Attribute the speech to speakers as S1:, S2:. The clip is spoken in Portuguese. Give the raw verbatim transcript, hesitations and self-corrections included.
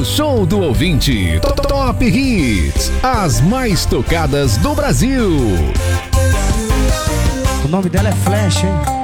S1: O show do ouvinte. Top Hits. As mais tocadas do Brasil.
S2: O nome dela é Flash, hein?